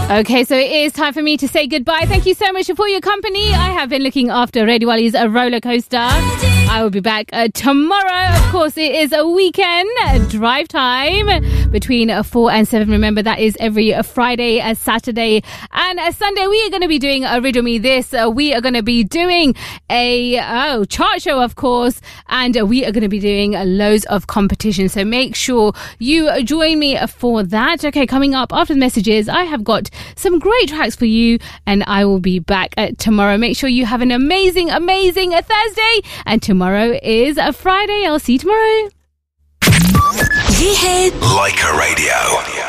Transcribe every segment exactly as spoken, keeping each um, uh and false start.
Okay, so it is time for me to say goodbye. Thank you so much for your company. I have been looking after Radio Wali's a roller coaster. I will be back uh, tomorrow. Of course, it is a weekend uh, drive time between uh, four and seven. Remember, that is every uh, Friday, uh, Saturday, and uh, Sunday. We are going to be doing a Riddle Me This. Uh, we are going to be doing a oh chart show, of course, and uh, we are going to be doing uh, loads of competition. So make sure you uh, join me for that. Okay, coming up after the messages, I have got some great tracks for you, and I will be back uh, tomorrow. Make sure you have an amazing, amazing uh, Thursday, and tomorrow is a Friday. I'll see you tomorrow. ये है Leica Radio.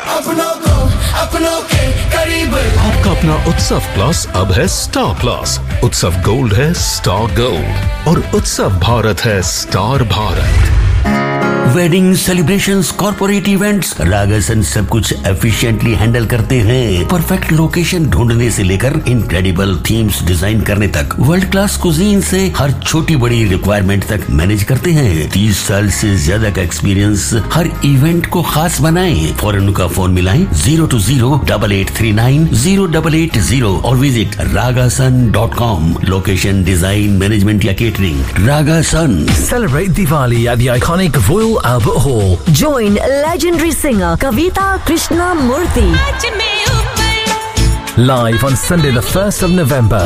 आपका अपना उत्सव plus अब है star plus. उत्सव gold है star gold और उत्सव भारत है star Bharat. Wedding celebrations, corporate events, रागासन सब कुछ एफिशिएंटली हैंडल करते हैं. परफेक्ट लोकेशन ढूंढने से लेकर इनक्रेडिबल थीम्स डिजाइन करने तक, वर्ल्ड क्लास कुजीन से हर छोटी बड़ी रिक्वायरमेंट तक मैनेज करते हैं. तीस साल से ज्यादा का एक्सपीरियंस हर इवेंट को खास बनाए. फौरन का फोन मिलाएं zero to zero double eight three nine zero double eight zero और visit रागासन dot com. Location, design, management या catering, रागासन. Celebrate Diwali at the iconic Royal Albert Hall. Join legendary singer Kavita Krishnamurthy. Live on Sunday the first of November.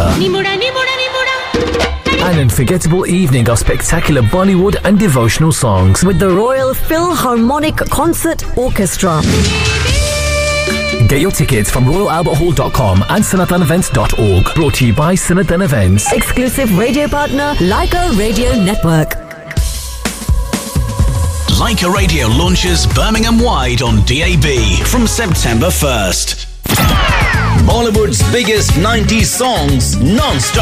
An unforgettable evening of spectacular Bollywood and devotional songs With the Royal Philharmonic Concert Orchestra. Get your tickets from royal albert hall dot com and sanatan events dot org. Brought to you by Sanatan Events. Exclusive radio partner Leica Radio Network. Leica Radio launches Birmingham-wide on D A B from September first. Bollywood's biggest nineties songs non-stop.